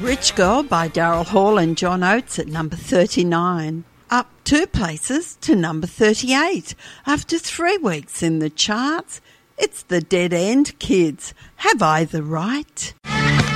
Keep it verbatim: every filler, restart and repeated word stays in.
Rich Girl by Daryl Hall and John Oates at number thirty-nine. Up two places to number thirty-eight. After three weeks in the charts, it's the Dead End Kids. Have I the Right?